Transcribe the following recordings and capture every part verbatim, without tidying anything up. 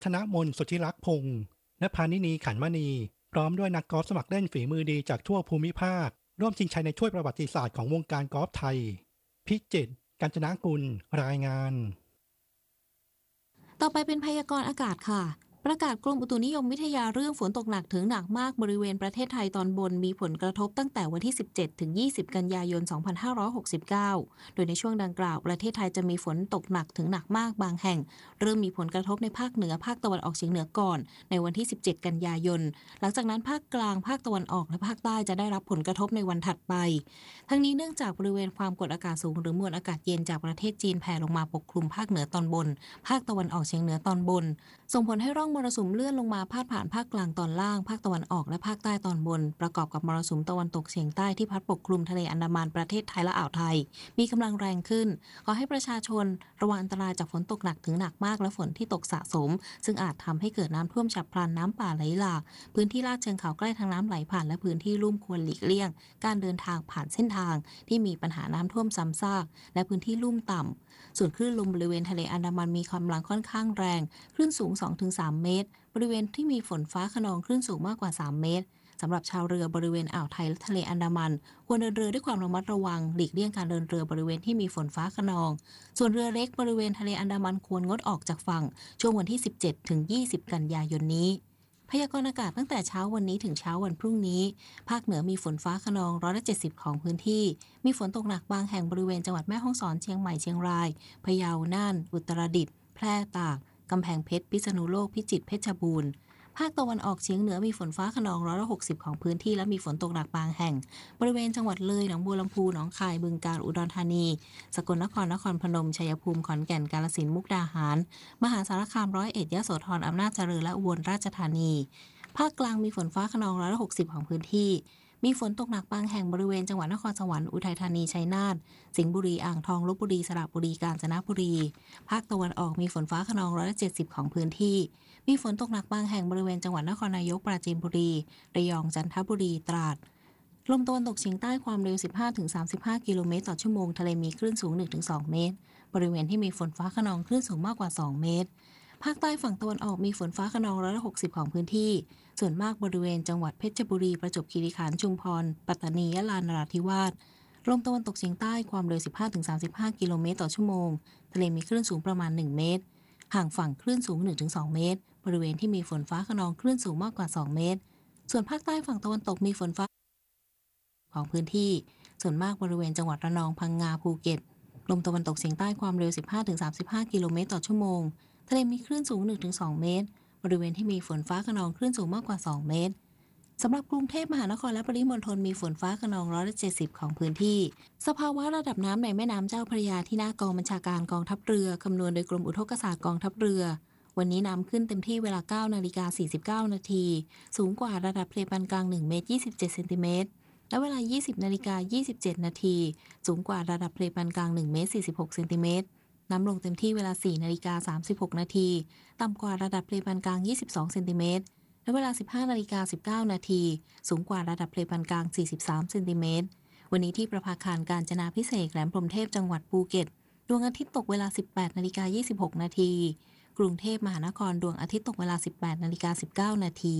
ธนมนต์สุทธิรักษ์พงษ์ณพานินีขันมณีพร้อมด้วยนักกอล์ฟสมัครเล่นฝีมือดีจากทั่วภูมิภาคร่วมชิงชัยในถ้วยประวัติศาสตร์ของวงการกอล์ฟไทยพิจิตรกาญจนกุลรายงานต่อไปเป็นพยากรณ์อากาศค่ะประกาศกรมอุตุนิยมวิทยาเรื่องฝนตกหนักถึงหนักมากบริเวณประเทศไทยตอนบนมีผลกระทบตั้งแต่วันที่สิบเจ็ดถึงยี่สิบกันยายนสองพันห้าร้อยหกสิบเก้าโดยในช่วงดังกล่าวประเทศไทยจะมีฝนตกหนักถึงหนักมากบางแห่งเริ่มมีผลกระทบในภาคเหนือภาคตะวันออกเฉียงเหนือก่อนในวันที่สิบเจ็ดกันยายนหลังจากนั้นภาคกลางภาคตะวันออกและภาคใต้จะได้รับผลกระทบในวันถัดไปทั้งนี้เนื่องจากบริเวณความกดอากาศสูงหรือมวลอากาศเย็นจากประเทศจีนแผ่ลงมาปกคลุมภาคเหนือตอนบนภาคตะวันออกเฉียงเหนือตอนบนส่งผลให้ร่องมรสุมเลื่อนลงมาพาดผ่านภาคกลางตอนล่างภาคตะวันออกและภาคใต้ตอนบนประกอบกับมรสุมตะวันตกเฉียงใต้ที่พัดปกคลุมทะเลอันดามันประเทศไทยและอ่าวไทยมีกำลังแรงขึ้นขอให้ประชาชนระวังอันตรายจากฝนตกหนักถึงหนักมากและฝนที่ตกสะสมซึ่งอาจทำให้เกิดน้ำท่วมฉับพลันน้ำป่าไหลหลากพื้นที่ลาดเชิงเขาใกล้ทางน้ำไหลผ่านและพื้นที่ลุ่มควรหลีกเลี่ยงการเดินทางผ่านเส้นทางที่มีปัญหาน้ำท่วมซ้ำซากและพื้นที่ลุ่มต่ำส่วนคลื่นลมบริเวณทะเลอันดามันมีกำลังค่อนข้างแรงคลื่นสูง สองถึงสาม เมตรบริเวณที่มีฝนฟ้าคะนองคลื่นสูงมากกว่าสามเมตรสำหรับชาวเรือบริเวณอ่าวไทยและทะเลอันดามันควรเดินเรือด้วยความระมัดระวังหลีกเลี่ยงการเดินเรือบริเวณที่มีฝนฟ้าคะนองส่วนเรือเล็กบริเวณทะเลอันดามันควรงดออกจากฝั่งช่วงวันที่สิบเจ็ดถึงยี่สิบกันยายนนี้พยากรณ์อากาศตั้งแต่เช้าวันนี้ถึงเช้าวันพรุ่งนี้ภาคเหนือมีฝนฟ้าคะนองร้อยละเจ็ดสิบของพื้นที่มีฝนตกหนักบางแห่งบริเวณจังหวัดแม่ฮ่องสอนเชียงใหม่เชียงรายพะเยาน่านอุตรดิตถ์แพร่ตากกำแพงเพชรพิษณุโลกพิจิตรเพชรบูรณ์ภาคตะวันออกเฉียงเหนือมีฝนฟ้าคะนองร้อยละหกสิบของพื้นที่และมีฝนตกหนักบางแห่งบริเวณจังหวัดเลยหนองบัวลำพูหนองคายบึงกาฬอุดรธานีสกลนครนครพนมชัยภูมิขอนแก่นกาฬสินธุ์มุกดาหารมหาสารคามร้อยเอ็ดยโสธรอำนาจเจริญและอุบลราชธานีภาคกลางมีฝนฟ้าคะนองร้อยละหกสิบของพื้นที่มีฝนตกหนักบางแห่งบริเวณจังหวัดนครสวรรค์อุทัยธานีชัยนาทสิงห์บุรีอ่างทองลพบุรีสระบุรีกาญจนบุรีภาคตะวันออกมีฝนฟ้าคะนองร้อยละเจ็ดสิบของพื้นที่มีฝนตกหนักบางแห่งบริเวณจังหวัดนครนายกปราจีนบุรีระยองจันทบุรีตราดลมตะวันตกเฉียงใต้ความเร็ว สิบห้าถึงสามสิบห้า กิโลเมตรต่อชั่วโมงทะเลมีคลื่นสูง หนึ่งถึงสอง เมตรบริเวณที่มีฝนฟ้าคะนองคลื่นสูงมากกว่าสองเมตรภาคใต้ฝั่งตะวันออกมีฝนฟ้าคะนองร้อยละหกสิบของพื้นที่ส่วนมากบริเวณจังหวัดเพชรบุรีประจวบคีรีขันธ์ชุมพรปัตตานียะลานราธิวาสลมตะวันตกเฉียงใต้ความเร็ว สิบห้าถึงสามสิบห้า กิโลเมตรต่อชั่วโมงทะเลมีคลื่นสูงประมาณหนึ่งเมตรห่างฝั่งคลื่นสูง หนึ่งถึงสอง เมตรบริเวณที่มีฝนฟ้าคะนองคลื่นสูงมากกว่าสองเมตรส่วนภาคใต้ฝั่งตะวันตกมีฝนฟ้าของพื้นที่ส่วนมากบริเวณจังหวัดระนองพังงาภูเก็ตลมตะวันตกเฉียงใต้ความเร็ว สิบห้าถึงสามสิบห้า กิโลเมตรต่อชั่วโมงทะเลมีคลื่นสูง หนึ่งถึงสอง เมตรบริเวณที่มีฝนฟ้าคะนองคลื่นสูงมากกว่าสองเมตรสำหรับกรุงเทพมหานครและปริมณฑลมีฝนฟ้าคะนองร้อยละเจ็ดสิบของพื้นที่สภาวะระดับน้ำในแม่น้ำเจ้าพระยาที่หน้ากองบัญชาการกองทัพเรือคำนวณโดยกรมอุทกศาสตร์กองทัพเรือวันนี้น้ำขึ้นเต็มที่เวลา เก้านาฬิกาสี่สิบเก้านาทีสูงกว่าระดับทะเลปานกลางหนึ่งเมตรยี่สิบเจ็ดเซนติเมตรและเวลา ยี่สิบนาฬิกายี่สิบเจ็ดนาทีสูงกว่าระดับทะเลปานกลางหนึ่งเมตรสี่สิบหกเซนติเมตรน้ำลงเต็มที่เวลา สี่นาฬิกาสามสิบหกนาทีต่ำกว่าระดับทะเลปานกลางยี่สิบสองเซนติเมตรและเวลา สิบห้านาฬิกาสิบเก้านาทีสูงกว่าระดับทะเลปานกลางสี่สิบสามเซนติเมตรวันนี้ที่ประภาคารกาญจนาภิเษกแหลมพรหมเทพจังหวัดภูเก็ตดวงอาทิตย์ตกเวลา สิบแปดนาฬิกายี่สิบหกนาทีกรุงเทพมหานครดวงอาทิตย์ตกเวลา สิบแปดนาฬิกาสิบเก้านาที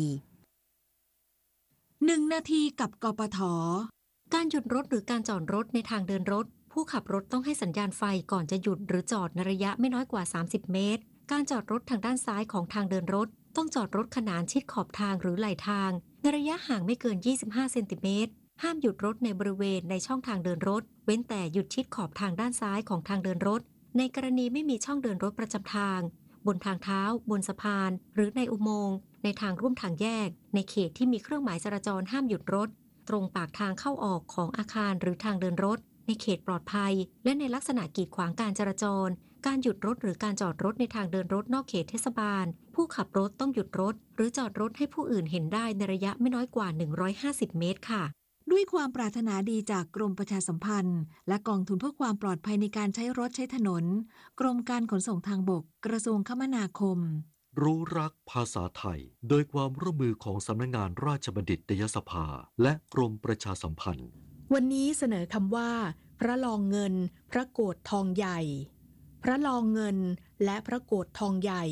หนึ่งนาทีกับกปท.การหยุดรถหรือการจอดรถในทางเดินรถผู้ขับรถต้องให้สัญญาณไฟก่อนจะหยุดหรือจอดในระยะไม่น้อยกว่าสามสิบเมตรการจอดรถทางด้านซ้ายของทางเดินรถต้องจอดรถขนานชิดขอบทางหรือไหลทางในระยะห่างไม่เกินยี่สิบห้าเซนติเมตรห้ามหยุดรถในบริเวณในช่องทางเดินรถเว้นแต่หยุดชิดขอบทางด้านซ้ายของทางเดินรถในกรณีไม่มีช่องเดินรถประจำทางบนทางเท้าบนสะพานหรือในอุโมงค์ในทางร่วมทางแยกในเขตที่มีเครื่องหมายจราจรห้ามหยุดรถตรงปากทางเข้าออกของอาคารหรือทางเดินรถในเขตปลอดภัยและในลักษณะกีดขวางการจราจรการหยุดรถหรือการจอดรถในทางเดินรถนอกเขตเทศบาลผู้ขับรถต้องหยุดรถหรือจอดรถให้ผู้อื่นเห็นได้ในระยะไม่น้อยกว่าหนึ่งร้อยห้าสิบเมตรค่ะด้วยความปรารถนาดีจากกรมประชาสัมพันธ์และกองทุนเพื่อความปลอดภัยในการใช้รถใช้ถนนกรมการขนส่งทางบกกระทรวงคมนาคมรู้รักภาษาไทยโดยความร่วมมือของสำนักงานราชบัณฑิตยสภาและกรมประชาสัมพันธ์วันนี้เสนอคำว่าพระรองเงินพระโกฐทองใหญ่พระรองเงินและพระโกฐทองใหญ่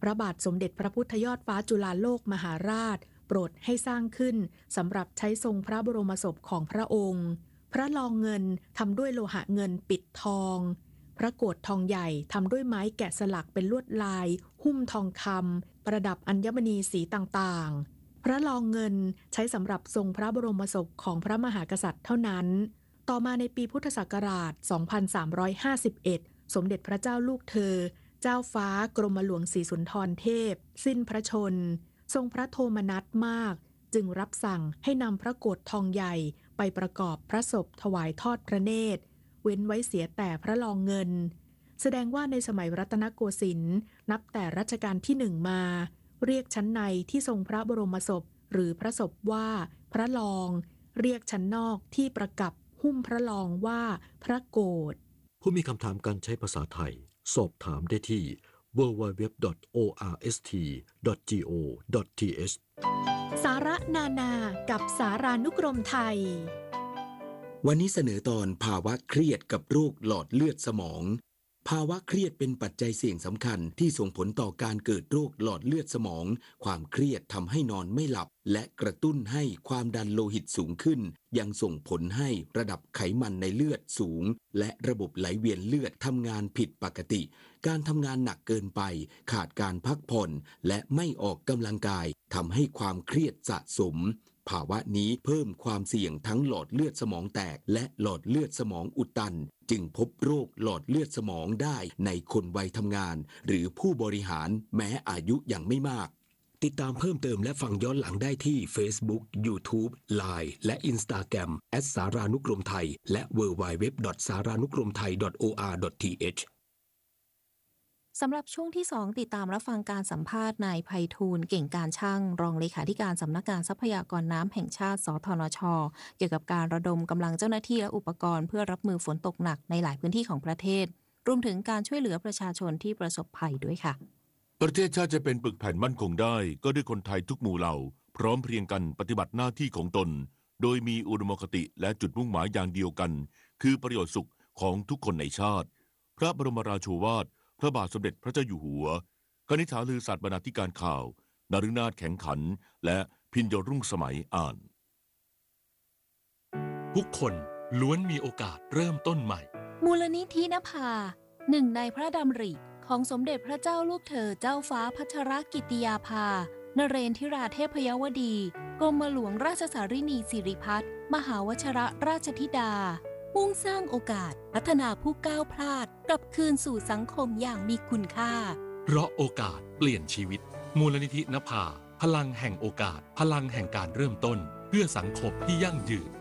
ระบาทสมเด็จพระพุทธยอดฟ้าจุฬาโลกมหาราชโปรดให้สร้างขึ้นสำหรับใช้ทรงพระบรมศพของพระองค์พระลองเงินทำด้วยโลหะเงินปิดทองพระโกฐทองใหญ่ทำด้วยไม้แกะสลักเป็นลวดลายหุ้มทองคำประดับอัญมณีสีต่างๆพระลองเงินใช้สำหรับทรงพระบรมศพของพระมหากษัตริย์เท่านั้นต่อมาในปีพุทธศักราช สองพันสามร้อยห้าสิบเอ็ด สมเด็จพระเจ้าลูกเธอเจ้าฟ้ากรมหลวงศรีสุนทรเทพสิ้นพระชนทรงพระโทมนัสมากจึงรับสั่งให้นำพระโกฐทองใหญ่ไปประกอบพระศพถวายทอดพระเนตรเว้นไว้เสียแต่พระลองเงินแสดงว่าในสมัยรัตนโกสินทร์นับแต่รัชกาลที่หนึ่งมาเรียกชั้นในที่ทรงพระบรมศพหรือพระศพว่าพระลองเรียกชั้นนอกที่ประกับหุ้มพระลองว่าพระโกฐผู้มีคำถามการใช้ภาษาไทยสอบถามได้ที่ ดับเบิลยู ดับเบิลยู ดับเบิลยู ดอท โอ อาร์ เอส ที ดอท จี โอ ดอท ที เอชสาระนานากับสารานุกรมไทยวันนี้เสนอตอนภาวะเครียดกับโรคหลอดเลือดสมองภาวะเครียดเป็นปัจจัยเสี่ยงสำคัญที่ส่งผลต่อการเกิดโรคหลอดเลือดสมองความเครียดทำให้นอนไม่หลับและกระตุ้นให้ความดันโลหิตสูงขึ้นยังส่งผลให้ระดับไขมันในเลือดสูงและระบบไหลเวียนเลือดทำงานผิดปกติการทำงานหนักเกินไปขาดการพักผ่อนและไม่ออกกำลังกายทำให้ความเครียดสะสมภาวะนี้เพิ่มความเสี่ยงทั้งหลอดเลือดสมองแตกและหลอดเลือดสมองอุดตันจึงพบโรคหลอดเลือดสมองได้ในคนวัยทำงานหรือผู้บริหารแม้อายุยังไม่มากติดตามเพิ่มเติมและฟังย้อนหลังได้ที่ Facebook YouTube ไลน์ และ Instagram แอท สารานุกรมไทยและ ดับเบิลยู ดับเบิลยู ดับเบิลยู ดอท สารานุกรมไทย ดอท โอ อาร์ ดอท ที เอชสำหรับช่วงที่สองติดตามรับฟังการสัมภาษณ์นายไพฑูรย์เก่งการช่างรองเลขาธิการสำนักงานทรัพยากรน้ำแห่งชาติสทนช.เกี่ยวกับการระดมกำลังเจ้าหน้าที่และอุปกรณ์เพื่อรับมือฝนตกหนักในหลายพื้นที่ของประเทศรวมถึงการช่วยเหลือประชาชนที่ประสบภัยด้วยค่ะประเทศชาติจะเป็นปึกแผ่นมั่นคงได้ก็ด้วยคนไทยทุกหมู่เหล่าพร้อมเพรียงกันปฏิบัติหน้าที่ของตนโดยมีอุดมคติและจุดมุ่งหมายอย่างเดียวกันคือประโยชน์สุขของทุกคนในชาติพระบรมราโชวาทพระบาทสมเด็จพระเจ้าอยู่หัวคณิษฐาลือศาสตร์บรรณาธิการข่าวนฤนาถแข็งขันและพิญญรุ่งสมัยอ่านทุกคนล้วนมีโอกาสเริ่มต้นใหม่มูลนิธินภาหนึ่งในพระดำริของสมเด็จพระเจ้าลูกเธอเจ้าฟ้าพัชรกิติยาภานเรนทิราเทพยวดีกรมหลวงราชสารินีสิริพัฒน์มหาวชิรราชธิดามุ่งสร้างโอกาสพัฒนาผู้ก้าวพลาดกลับคืนสู่สังคมอย่างมีคุณค่าเพราะโอกาสเปลี่ยนชีวิตมูลนิธินภาพลังแห่งโอกาสพลังแห่งการเริ่มต้นเพื่อสังคมที่ยั่งยืน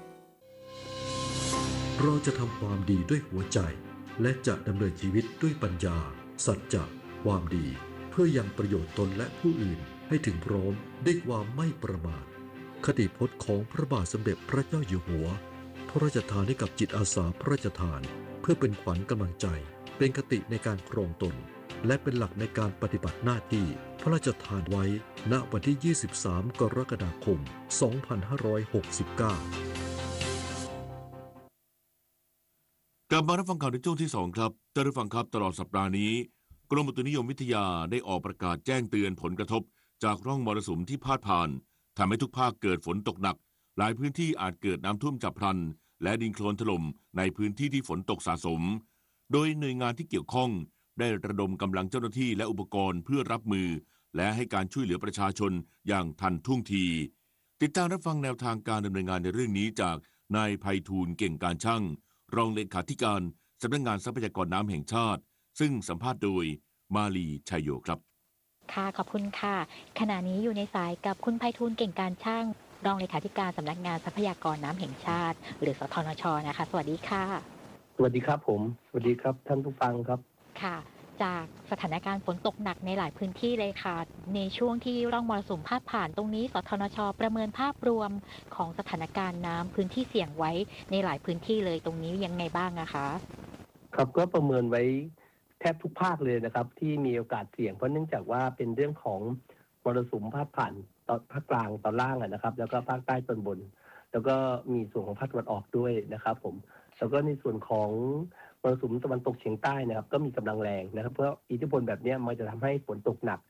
เราจะทำความดีด้วยหัวใจและจะดำเนินชีวิตด้วยปัญญาสัจจะความดีเพื่อยังประโยชน์ตนและผู้อื่นให้ถึงพร้อมด้วยความไม่ประมาทคติพจน์ของพระบาทสมเด็จพระเจ้าอยู่หัวพระราชทานให้กับจิตอาสาพระราชทานเพื่อเป็นขวัญกำลังใจเป็นคติในการครองตนและเป็นหลักในการปฏิบัติหน้าที่พระราชทานไว้ณวันที่ยี่สิบสามกรกฎาคมสองพันห้าร้อยหกสิบเก้ากลับมารับฟังข่าวในช่วงที่สองครับท่านผู้ฟังครับตลอดสัปดาห์นี้กรมอุตุนิยมวิทยาได้ออกประกาศแจ้งเตือนผลกระทบจากร่องมรสุมที่พาดผ่านทำให้ทุกภาคเกิดฝนตกหนักหลายพื้นที่อาจเกิดน้ำท่วมฉับพลันและดินโคลนถล่มในพื้นที่ที่ฝนตกสะสมโดยหน่วยงานที่เกี่ยวข้องได้ระดมกำลังเจ้าหน้าที่และอุปกรณ์เพื่อรับมือและให้การช่วยเหลือประชาชนอย่างทันท่วงทีติดตามรับฟังแนวทางการดำเนินงานในเรื่องนี้จากนายไพฑูรย์เก่งการช่างรองเลขาธิการสำนักงานทรัพยากรน้ำแห่งชาติซึ่งสัมภาษณ์โดยมาลีชัยโยครับค่ะขอบคุณค่ะขณะนี้อยู่ในสายกับคุณไพฑูรย์เก่งการช่างรองเลขาธิการสำนักงานทรัพยากรน้ำแห่งชาติหรือสทนช.นะคะสวัสดีค่ะสวัสดีครับผมสวัสดีครับท่านผู้ฟังครับค่ะจากสถานการณ์ฝนตกหนักในหลายพื้นที่เลยค่ะในช่วงที่ร่องมรสุมพาดผ่านตรงนี้สทนช.ประเมินภาพรวมของสถานการณ์น้ำพื้นที่เสี่ยงไว้ในหลายพื้นที่เลยตรงนี้ยังไงบ้างนะคะครับก็ประเมินไว้แทบทุกภาคเลยนะครับที่มีโอกาสเสี่ยงเพราะเนื่องจากว่าเป็นเรื่องของมรสุมพาดผ่านตอนภาคกลางตอนล่างนะครับแล้วก็ภาคใต้ตอนบนแล้วก็มีส่วนของภาคตะวันออกด้วยนะครับผมแล้วก็ในส่วนของมรสุมตะวันตกเฉียงใต้นะครับก็มีกำลังแรงนะครับเพราะอิทธิพลแบบนี้มันจะทำให้ฝนตกหนัก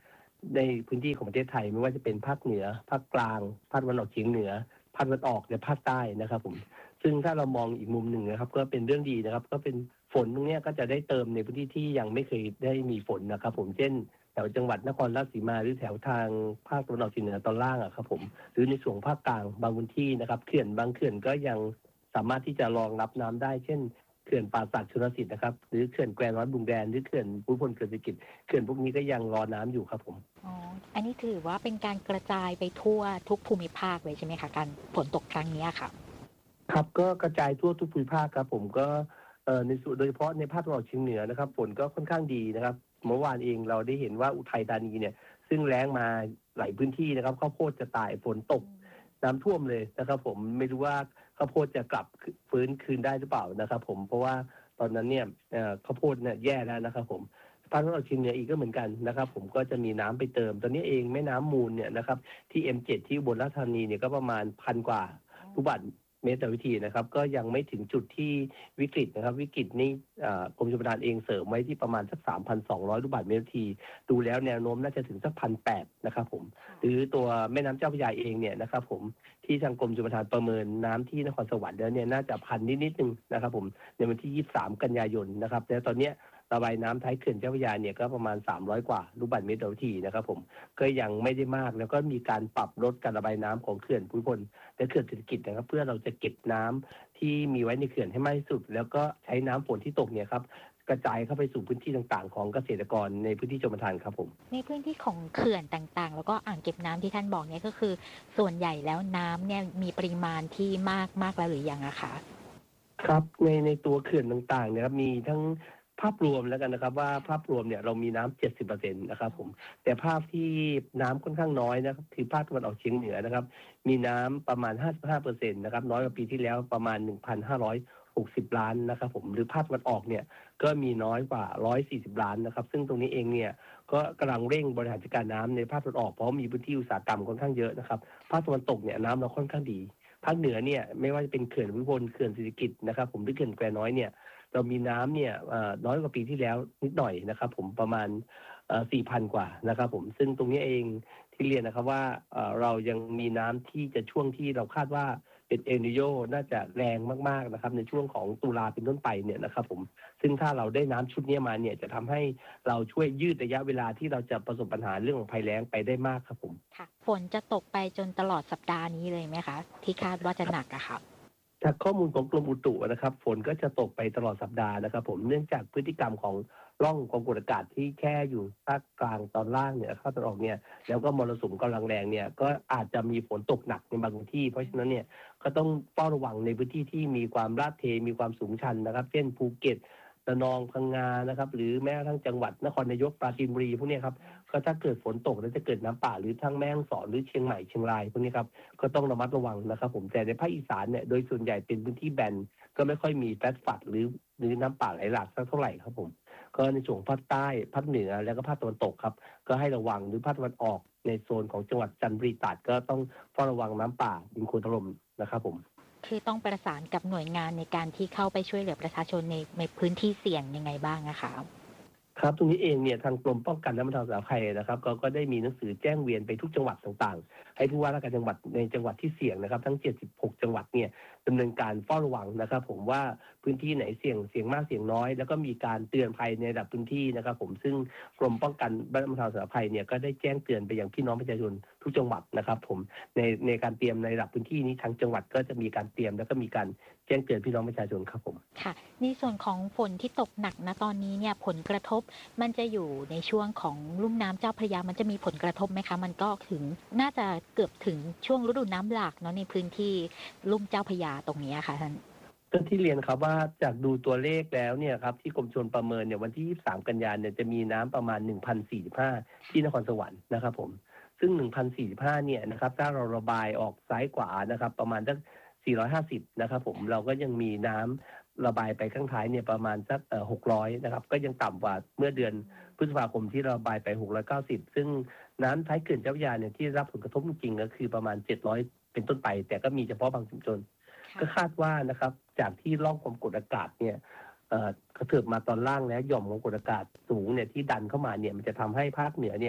ในพื้นที่ของประเทศไทยไม่ว่าจะเป็นภาคเหนือภาคกลางภาคตะวันออกเฉียงเหนือภาคตะวันออกและภาคใต้นะครับผมซึ่งถ้าเรามองอีกมุมหนึ่งนะครับก็เป็นเรื่องดีนะครับก็เป็นฝนตรงนี้ก็จะได้เติมในพื้นที่ที่ยังไม่เคยได้มีฝนนะครับผมเช่นแถวจังหวัดนครราชสีมาหรือแถวทางภาคตะวันออกเฉียงเหนือตอนล่างอะครับผมหรือในส่วนภาคกลางบางพื้นที่นะครับเขื่อนบางเขื่อนก็ยังสามารถที่จะรองรับน้ำได้เช่นเขื่อนป่าสักชลสิทธิ์นะครับหรือเขื่อนแควน้อยบุงแดนหรือเขื่อนภูมิพลเขื่อนศิริกิติ์เขื่อนพวกนี้ก็ยังรอน้ำอยู่ครับผมอ๋ออันนี้ถือว่าเป็นการกระจายไปทั่วทุกภูมิภาคเลยใช่ไหมคะการฝนตกครั้งนี้ค่ะครับก็กระจายทั่วทุกภูมิภาคครับผมก็เอ่อในส่วนโดยเฉพาะในภาคตะวันออกเฉียงเหนือนะครับฝนก็ค่อนข้างดีนะครับเมื่อวานเองเราได้เห็นว่าอุทัยธานีเนี่ยซึ่งแล้งมาหลายพื้นที่นะครับข้าวโพดจะตายฝนตกน้ำท่วมเลยนะครับผมไม่รู้ว่าข้าวโพดจะกลับฟื้นคืนได้หรือเปล่านะครับผมเพราะว่าตอนนั้นเนี่ยข้าวโพดเนี่ยแย่แล้วนะครับผมภาคตะวันออกเฉียงเหนืออีกก็เหมือนกันนะครับผมก็จะมีน้ำไปเติมตอนนี้เองแม่น้ำมูลเนี่ยนะครับที่ เอ็ม เจ็ด ที่อุบลราชธานีเนี่ยก็ประมาณพันกว่าลูกบาศก์เมตรต่อวิธีนะครับก็ยังไม่ถึงจุดที่วิกฤตนะครับวิกฤตนี้กรมชลประทานเองเสริมไว้ที่ประมาณสัก สามพันสองร้อย ลูกบาศก์เมตรต่อวิธีดูแล้วแนวโน้มน่าจะถึงสัก หนึ่งพันแปดร้อย นะครับผมหรือตัวแม่น้ำเจ้าพระยาเองเนี่ยนะครับผมที่ทางกรมชลประทานประเมินน้ำที่นครสวรรค์แล้วเนี่ยน่าจะพันนิดๆนึงนะครับผมในวันที่ยี่สิบสามกันยายนนะครับแล้วตอนเนี้ยระบายน้ำท้ายเขื่อนเจ้าพระยาเนี่ยก็ประมาณสามร้อยกว่าลูกบาศก์เมตรต่อวิธีนะครับผมก็ยังไม่ได้มากแล้วก็มีการปรับลดการระบายน้ำของเขื่อนภูมิพลและเขื่อนศิริกิติ์นะครับเพื่อเราจะเก็บน้ำที่มีไว้ในเขื่อนให้มากที่สุดแล้วก็ใช้น้ำฝนที่ตกเนี่ยครับกระจายเข้าไปสู่พื้นที่ต่างๆของเกษตรกรในพื้นที่ชลประทานครับผมในพื้นที่ของเขื่อนต่างๆแล้วก็อ่างเก็บน้ำที่ท่านบอกเนี่ยก็คือส่วนใหญ่แล้วน้ำเนี่ยมีปริมาณที่มากมากแล้วหรือยังอะคะครับในในตัวเขื่อนต่างๆเนี่ยครับมีทั้งภาพรวมแล้วกันนะครับว่าภาพรวมเนี่ยเรามีน้ำ เจ็ดสิบเปอร์เซ็นต์ นะครับผมแต่ภาพที่น้ำค่อนข้างน้อยนะครับคือภาคตะวันออกเฉียงเหนือนะครับมีน้ำประมาณ ห้าสิบห้าเปอร์เซ็นต์ นะครับน้อยกว่าปีที่แล้วประมาณ หนึ่งพันห้าร้อยหกสิบ ล้านนะครับผมหรือภาคตะวันออกเนี่ยก็มีน้อยกว่าหนึ่งร้อยสี่สิบล้านนะครับซึ่งตรงนี้เองเนี่ยก็กำลังเร่งบริหารจัดการน้ำในภาคตะวันออกเพราะมีพื้นที่อุตสาหกรรมค่อนข้างเยอะนะครับภาคตะวันตกเนี่ยน้ำเราค่อนข้างดีภาคเหนือเนี่ยไม่ว่าจะเป็นเขื่อนภูมิพลเขื่อนศิริกิติ์นะครับผมหรือเขื่อนแควน้อยเนี่ยเรามีน้ำเนี่ยน้อยกว่าปีที่แล้วนิดหน่อยนะครับผมประมาณ สี่พัน กว่านะครับผมซึ่งตรงนี้เองที่เรียนนะครับว่าเรายังมีน้ำที่จะช่วงที่เราคาดว่าเป็นเอลนิโญน่าจะแรงมากๆนะครับในช่วงของตุลาเป็นต้นไปเนี่ยนะครับผมซึ่งถ้าเราได้น้ำชุดนี้มาเนี่ยจะทำให้เราช่วยยืดระยะเวลาที่เราจะประสบปัญหาเรื่องของภัยแล้งไปได้มากครับผมค่ะฝนจะตกไปจนตลอดสัปดาห์นี้เลยไหมคะที่คาดว่าจะหนักอะค่ะจากข้อมูลของกรมอุตุนะครับฝนก็จะตกไปตลอดสัปดาห์นะครับผมเนื่องจากพฤติกรรมของร่องความกดอากาศที่แค่อยู่ภาคกลางตอนล่างเนี่ยภาคตะวันออกเนี่ยแล้วก็มรสุมกำลังแรงเนี่ยก็อาจจะมีฝนตกหนักในบางพื้นที่เพราะฉะนั้นเนี่ยก็ต้องเฝ้าระวังในพื้นที่ที่มีความลาดเทมีความสูงชันนะครับเช่นภูเก็ตระนองพังงานะครับหรือแม้กระทั่งจังหวัดนครนายกปราจีนบุรีพวกนี้ครับก็ถ้าเกิดฝนตกแล้วจะเกิดน้ำป่าหรือทั้งแม่ฮ่องสอนหรือเชียงใหม่เชียงรายพวกนี้ครับก็ต้องระมัดระวังนะครับผมแต่ในภาคอีสานเนี่ยโดยส่วนใหญ่เป็นพื้นที่แบนก็ไม่ค่อยมีแฟลชฟลัดหรือหรือน้ำป่าไหลหลากสักเท่าไหร่ครับผมก็ในส่วนภาคใต้ภาคเหนือแล้วก็ภาคตะวันตกครับก็ให้ระวังหรือภาคตะวันออกในโซนของจังหวัดจันทบุรีตราดก็ต้องเฝ้าระวังน้ำป่าดินโคลนถล่มนะครับผมคือต้องประสานกับหน่วยงานในการที่เข้าไปช่วยเหลือประชาชนในในพื้นที่เสี่ยงยังไงบ้างนะคะครับตรงนี้เองเนี่ยทางกรมป้องกันและบรรเทาสาธารณภัยนะครับก็ก็ได้มีหนังสือแจ้งเวียนไปทุกจังหวัดต่างๆให้ผู้ว่าราชการจังหวัดในจังหวัดที่เสี่ยงนะครับทั้งเจ็ดสิบหกจังหวัดเนี่ยดำเนินการเฝ้าระวังนะครับผมว่าพื้นที่ไหนเสี่ยงเสี่ยงมากเสี่ยงน้อยแล้วก็มีการเตือนภัยในระดับพื้นที่นะครับผมซึ่งกรมป้องกันและบรรเทาสาธารณภัยเนี่ยก็ได้แจ้งเตือนไปยังพี่น้องประชาชนทุกจังหวัดนะครับผมในในการเตรียมในระดับพื้นที่นี้ทางจังหวัดก็จะมีการเตรียมแล้วก็มีการแจ้งเตือนพี่น้องประชาชนครับผมค่ะในส่วนของฝนที่ตกหนักนะตอนนี้เนี่ยผลกระทบมันจะอยู่ในช่วงของลุ่มน้ำเจ้าพระยามันจะมีผลกระทบไหมคะมันก็ถึงน่าจะเกือบถึงช่วงฤดูน้ำหลากเนาะในพื้นที่ลุ่มเจ้าพระยาตรงนี้ค่ะท่านก็ที่เรียนครับว่าจากดูตัวเลขแล้วเนี่ยครับที่กรมชลประเมินเนี่ยวันที่ยี่สิบสามกันยายนเนี่ยจะมีน้ำประมาณ หนึ่งพันสี่สิบห้า ที่นครสวรรค์นะครับผมซึ่ง หนึ่งพันสี่สิบห้า เนี่ยนะครับถ้าเราระบายออกซ้ายขวานะครับประมาณสักสี่ร้อยห้าสิบนะครับผมเราก็ยังมีน้ำระบายไปข้างท้ายเนี่ยประมาณสักเอ่อหกร้อยนะครับก็ยังต่ำกว่าเมื่อเดือนพฤษภาคมที่ระบายไปหกร้อยเก้าสิบซึ่งน้ำท้ายเขื่อนเจ้าพระยาเนี่ยที่รับผลกระทบจริงๆก็คือประมาณเจ็ดร้อยเป็นต้นไปแต่ก็มีเฉพาะบางชุมชนก็คาดว่านะครับจากที่ร่องความกดอากาศเนี่ยเอ่อกระเถิบมาตอนล่างแล้วหย่อมความกดอากาศสูงเนี่ยที่ดันเข้ามาเนี่ยมันจะทำให้ภาคเหนือเนี่ย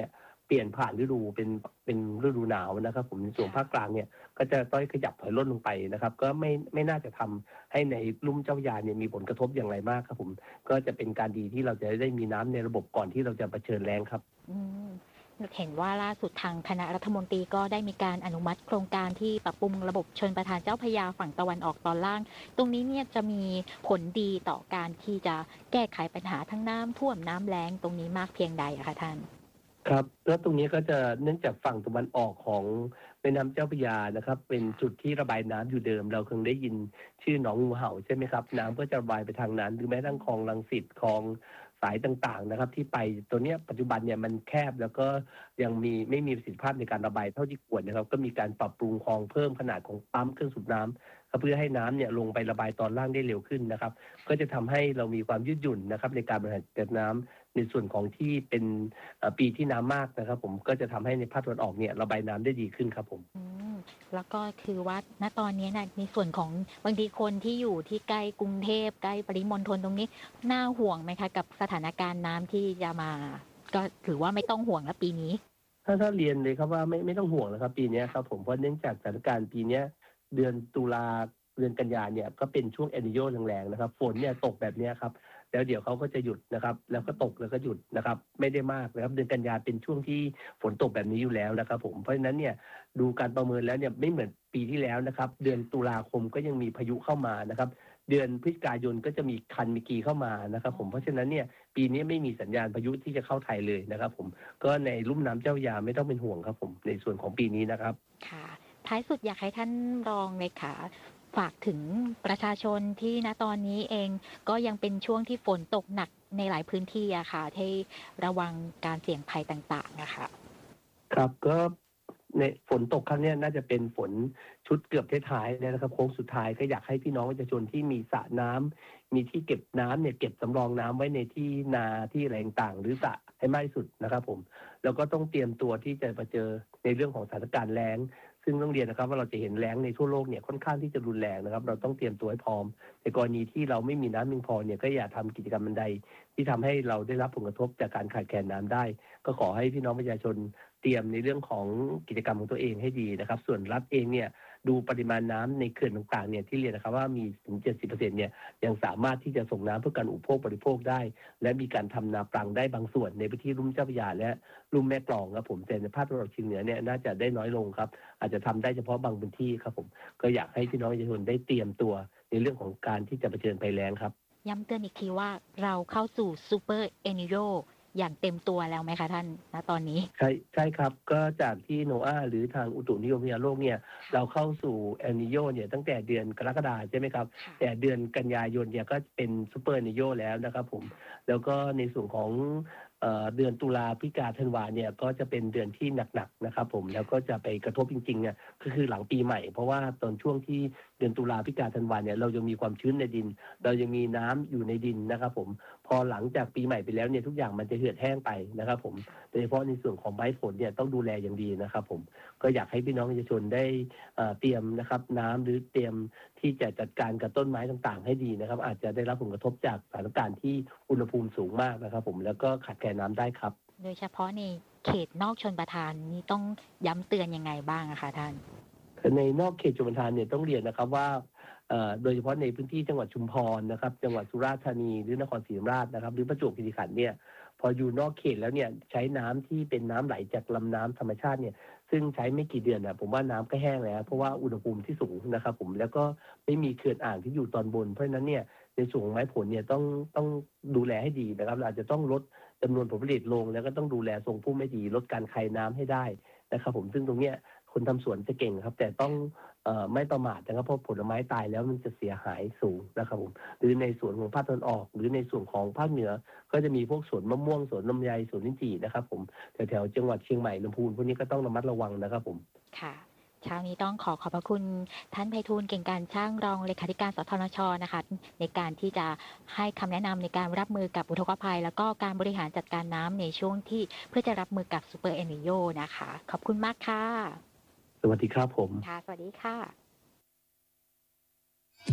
เปลี่ยนผ่านฤดูเป็นเป็นฤดูหนาวนะครับผมในส่วนภาคกลางเนี่ยก็จะต้อยขยับถอยร่นลงไปนะครับก็ไม่ไม่น่าจะทำให้ในลุ่มเจ้าพระยาเนี่ยมีผลกระทบอย่างไรมากครับผมก็จะเป็นการดีที่เราจะได้มีน้ำในระบบก่อนที่เราจะเผชิญแล้งครับอืมเห็นว่าล่าสุดทางคณะรัฐมนตรีก็ได้มีการอนุมัติโครงการที่ปรับปรุงระบบชลประทานเจ้าพระยาฝั่งตะวันออกตอนล่างตรงนี้เนี่ยจะมีผลดีต่อการที่จะแก้ไขปัญหาทั้งน้ำท่วมน้ำแล้งตรงนี้มากเพียงใดอะคะท่านครับแล้วตรงนี้ก็จะเนื่องจากฝั่งตะวันออกของแม่น้ำเจ้าพระยานะครับเป็นจุดที่ระบายน้ำอยู่เดิมเราเคยได้ยินชื่อหนองงูเห่าใช่ไหมครับน้ำก็จะระบายไปทางนั้นหรือแม้ทั้งคลองรังสิตคลองสายต่างๆนะครับที่ไปตัวนี้ปัจจุบันเนี่ยมันแคบแล้วก็ยังมีไม่มีประสิทธิภาพในการระบายเท่าที่ควรนะครับก็มีการปรับปรุงคลองเพิ่มขนาดของปั๊มเครื่องสูบน้ำเพื่อให้น้ำเนี่ยลงไประบายตอนล่างได้เร็วขึ้นนะครับก็จะทำให้เรามีความยืดหยุ่นนะครับในการบริหารจัดน้ำในส่วนของที่เป็นปีที่น้ำมากนะครับผมก็จะทำให้ในภาคตะวันออกเนี่ยระบายน้ำได้ดีขึ้นครับผมแล้วก็คือว่าณตอนนี้นะในส่วนของบางทีคนที่อยู่ที่ใกล้กรุงเทพใกล้ปริมณฑลตรงนี้น่าห่วงไหมคะกับสถานการณ์น้ำที่จะมาก็ถือว่าไม่ต้องห่วงแล้วปีนี้ถ้าถ้าเรียนเลยครับว่าไม่ไม่ต้องห่วงนะครับปีนี้ครับผมเพราะเนื่องจากสถานการณ์ปีนี้เดือนตุลาเดือนกันยาเนี่ยก็เป็นช่วงเอลนิโญแรงๆนะครับฝนเนี่ยตกแบบนี้ครับแล้วเดี๋ยวเขาก็จะหยุดนะครับแล้วก็ตกแล้วก็หยุดนะครับไม่ได้มากนะครับเดือนกันยาเป็นช่วงที่ฝนตกแบบนี้อยู่แล้วนะครับผมเพราะฉะนั้นเนี่ยดูการประเมินแล้วเนี่ยไม่เหมือนปีที่แล้วนะครับเดือนตุลาคมก็ยังมีพายุเข้ามานะครับเดือนพฤศจิกายนก็จะมีคันมิกีเข้ามานะครับผมเพราะฉะนั้นเนี่ยปีนี้ไม่มีสัญญาณพายุที่จะเข้าไทยเลยนะครับผมก็ในลุ่มน้ำเจ้าพระยาไม่ต้องเป็นห่วงครับผมในส่วนของปีนี้นะครับค่ะท้ายสุดอยากให้ท่านรองเลยค่ะฝากถึงประชาชนที่ณตอนนี้เองก็ยังเป็นช่วงที่ฝนตกหนักในหลายพื้นที่อะค่ะให้ระวังการเสี่ยงภัยต่างๆนะคะครับก็ในฝนตกครั้งนี้น่าจะเป็นฝนชุดเกือบท้ายๆแล้วนะครับโค้งสุดท้ายก็อยากให้พี่น้องประชาชนที่มีสระน้ำมีที่เก็บน้ำเนี่ยเก็บสำรองน้ำไว้ในที่นาที่อะไรต่างๆหรือสระให้มากที่สุดนะครับผมแล้วก็ต้องเตรียมตัวที่จะมาเจอในเรื่องของสถานการณ์แล้งซึ่งต้องเรียนนะครับว่าเราจะเห็นแล้งในทั่วโลกเนี่ยค่อนข้างที่จะรุนแรงนะครับเราต้องเตรียมตัวให้พร้อมในกรณีที่เราไม่มีน้ำเพียงพอเนี่ยก็อย่าทำกิจกรรมใดที่ทำให้เราได้รับผลกระทบจากการขาดแคลนน้ำได้ก็ขอให้พี่น้องประชาชนเตรียมในเรื่องของกิจกรรมของตัวเองให้ดีนะครับส่วนรัฐเองเนี่ยดูปริมาณน้ำในเขื่อนต่างๆเนี่ยที่เรียนนะครับว่ามีถึง เจ็ดสิบเปอร์เซ็นต์ เนี่ยยังสามารถที่จะส่งน้ำเพื่อการอุปโภคบริโภคได้และมีการทำนาปรังได้บางส่วนในพื้นที่ลุ่มเจ้าพระยาและลุ่มแม่กลองครับผมแต่ในภาคตะวันออกเฉียงเหนือเนี่ยน่าจะได้น้อยลงครับอาจจะทำได้เฉพาะบางพื้นที่ครับผมก็อยากให้พี่น้องประชาชนได้เตรียมตัวในเรื่องของการที่จะเผชิญภัยแล้งครับย้ำเตือนอีกทีว่าเราเข้าสู่ซูเปอร์เอลนิโญอย่างเต็มตัวแล้วไหมคะท่านณตอนนี้ใช่ใช่ครับก็จากที่โนอาหรือทางอุตุนิยมวิทยาโลกเนี่ยเราเข้าสู่เอลนิโญเนี่ยตั้งแต่เดือนกรกฎาคมใช่ไหมครับแต่เดือนกันยายนเนี่ยก็เป็นซูเปอร์เอลนิโญแล้วนะครับผมแล้วก็ในส่วนของเดือนตุลาพฤศจิกาธันวาเนี่ยก็จะเป็นเดือนที่หนักๆนะครับผมแล้วก็จะไปกระทบจริงๆเนี่ยก็คือหลังปีใหม่เพราะว่าตอนช่วงที่เดือนตุลาพฤศจิกาธันวาเนี่ยเรายังมีความชื้นในดินเรายังมีน้ำอยู่ในดินนะครับผมพอหลังจากปีใหม่ไปแล้วเนี่ยทุกอย่างมันจะเหือดแห้งไปนะครับผมโดยเฉพาะในส่วนของไม้ผลเนี่ยต้องดูแลอย่างดีนะครับผมก็อยากให้พี่น้องประชาชนได้เตรียมนะครับน้ำหรือเตรียมที่จะจัดการกับต้นไม้ต่างๆให้ดีนะครับอาจจะได้รับผลกระทบจากสถานการณ์ที่อุณหภูมิสูงมากนะครับผมแล้วก็ขาดแคลนน้ำได้ครับโดยเฉพาะในเขตนอกชลประทานนี่ต้องย้ำเตือนยังไงบ้างอะคะท่านในนอกเขตชลประทานเนี่ยต้องเรียนนะครับว่าโดยเฉพาะในพื้นที่จังหวัดชุมพรนะครับจังหวัดสุราษฎร์ธานีหรือนครศรีธรรมราชนะครับหรือประจวบคีรีขันธ์เนี่ยพออยู่นอกเขตแล้วเนี่ยใช้น้ำที่เป็นน้ำไหลจากลำน้ำธรรมชาติเนี่ยซึ่งใช้ไม่กี่เดือนนะผมว่าน้ำก็แห้งแล้วเพราะว่าอุณหภูมิที่สูงนะครับผมแล้วก็ไม่มีเขื่อนอ่างที่อยู่ตอนบนเพราะฉะนั้นเนี่ยในส่วนของไม้ผลเนี่ยต้องต้องดูแลให้ดีนะครับเราอาจจะต้องลดจำนวนผลผลิตลงแล้วก็ต้องดูแลทรงพุ่มให้ดีลดการคายน้ำให้ได้นะครับผมซึ่งตรงเนี้ยคนทำสวนจะเก่งครับแต่ต้องเอ่อไม่ประมาทนะครับเพราะผลไม้ตายแล้วมันจะเสียหายสูงนะครับผมหรือในส่วนของภาคตะวันออกหรือในส่วนของภาคเหนือก็จะมีพวกสวนมะม่วงสวนลำไยสวนลิ้นจี่นะครับผมแถวๆจังหวัดเชียงใหม่ลำพูนพวกนี้ก็ต้องระมัดระวังนะครับผมค่ะเช้านี้ต้องขอขอบพระคุณท่านไพฑูรย์เก่งการช่างรองเลขาธิการสทนช.นะคะในการที่จะให้คำแนะนำในการรับมือกับอุทกภัยแล้วก็การบริหารจัดการน้ำในช่วงที่เพื่อจะรับมือกับซูเปอร์เอลนิโญนะคะขอบคุณมากค่ะสวัสดีครับผมค่ะสวัสดีค่ะ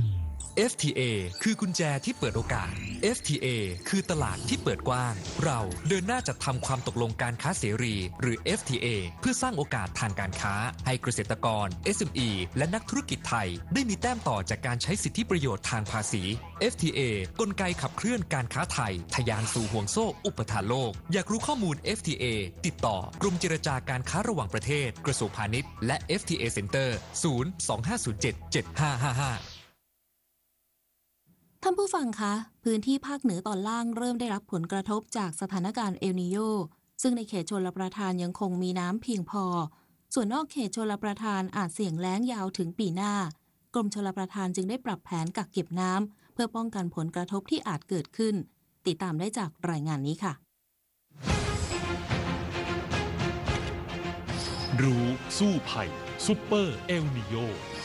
เอฟ ที เอ คือกุญแจที่เปิดโอกาส เอฟ ที เอ คือตลาดที่เปิดกว้างเราเดินหน้าจัดทำความตกลงการค้าเสรีหรือ เอฟ ที เอ เพื่อสร้างโอกาสทางการค้าให้เกษตรกร เอส เอ็ม อี และนักธุรกิจไทยได้มีแต้มต่อจากการใช้สิทธิประโยชน์ทางภาษี เอฟ ที เอ กลไกขับเคลื่อนการค้าไทยทะยานสู่ห่วงโซ่อุปทานโลกอยากรู้ข้อมูล เอฟ ที เอ ติดต่อกรมเจรจาการค้าระหว่างประเทศกระทรวงพาณิชย์และ เอฟ ที เอ Center ศูนย์ สอง ห้า ศูนย์ เจ็ด เจ็ด ห้า ห้า ห้าท่านผู้ฟังคะพื้นที่ภาคเหนือตอนล่างเริ่มได้รับผลกระทบจากสถานการณ์เอลนีโญซึ่งในเขตชลประทานยังคงมีน้ำเพียงพอส่วนนอกเขตชลประทานอาจเสี่ยงแล้งยาวถึงปีหน้ากรมชลประทานจึงได้ปรับแผนกักเก็บน้ำเพื่อป้องกันผลกระทบที่อาจเกิดขึ้นติดตามได้จากรายงานนี้ค่ะรู้สู้ภัยซุปเปอร์เอลนีโญ